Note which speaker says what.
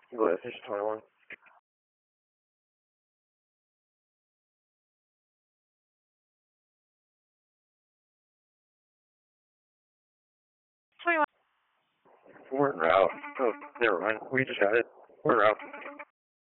Speaker 1: Go ahead, finish 21. We're en route. Oh, never mind. We just got it. We're en route.